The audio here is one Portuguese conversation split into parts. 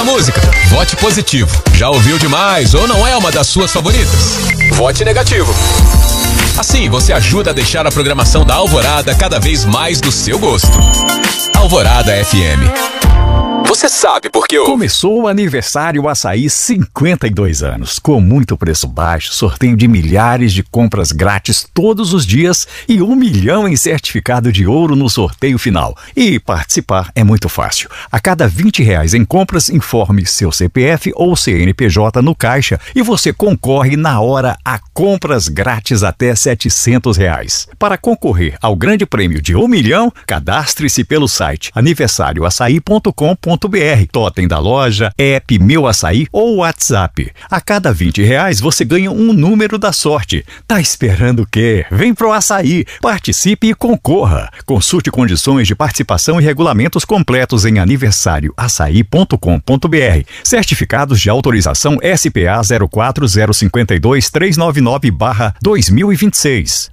música? Vote positivo. Já ouviu demais ou não é uma das suas favoritas? Vote negativo. Assim, você ajuda a deixar a programação da Alvorada cada vez mais do seu gosto. Alvorada FM. Você sabe por que Começou o aniversário Açaí 52 anos. Com muito preço baixo, sorteio de milhares de compras grátis todos os dias e 1 milhão em certificado de ouro no sorteio final. E participar é muito fácil. A cada R$20 em compras, informe seu CPF ou CNPJ no caixa e você concorre na hora a compras grátis até R$700. Para concorrer ao grande prêmio de 1 milhão, cadastre-se pelo site aniversarioaçaí.com.br, totem da loja, app Meu Açaí ou WhatsApp. A cada R$20 você ganha um número da sorte. Tá esperando o quê? Vem pro Açaí, participe e concorra. Consulte condições de participação e regulamentos completos em aniversarioaçaí.com.br. Certificados de autorização SPA 04052-399/2026,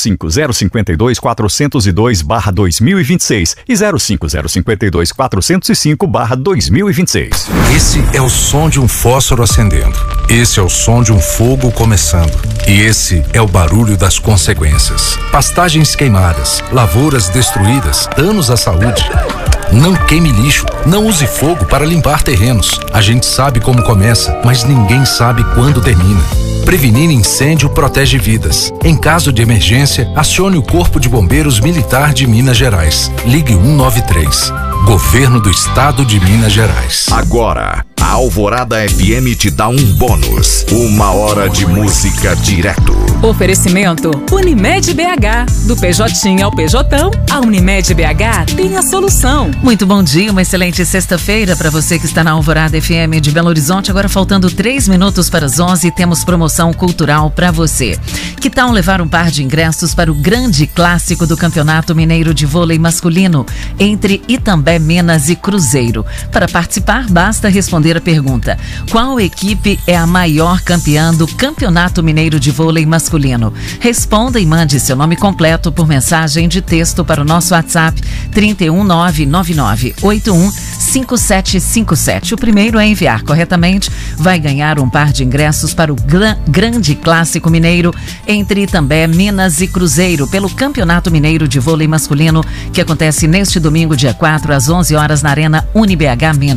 05052-402/2026 e 05052-405/2026. Esse é o som de um fósforo acendendo. Esse é o som de um fogo começando. E esse é o barulho das consequências. Pastagens queimadas, lavouras destruídas, danos à saúde. Não queime lixo, não use fogo para limpar terrenos. A gente sabe como começa, mas ninguém sabe quando termina. Prevenir incêndio protege vidas. Em caso de emergência, acione o Corpo de Bombeiros Militar de Minas Gerais. Ligue 193. Governo do Estado de Minas Gerais. Agora, a Alvorada FM te dá um bônus. 1 hora de música direto. Oferecimento Unimed BH. Do PJ ao PJão, a Unimed BH tem a solução. Muito bom dia, uma excelente sexta-feira para você que está na Alvorada FM de Belo Horizonte. Agora faltando 3 minutos para as 11, temos promoção cultural para você. Que tal levar um par de ingressos para o grande clássico do Campeonato Mineiro de Vôlei Masculino entre Itambé, Minas e Cruzeiro? Para participar, basta responder a pergunta: qual equipe é a maior campeã do Campeonato Mineiro de Vôlei Masculino? Responda e mande seu nome completo por mensagem de texto para o nosso WhatsApp 31999815757. O primeiro a enviar corretamente vai ganhar um par de ingressos para o grande clássico mineiro entre Itambé, Minas e Cruzeiro pelo Campeonato Mineiro de Vôlei Masculino, que acontece neste domingo, dia 4, às 11 horas na Arena UniBH Minas.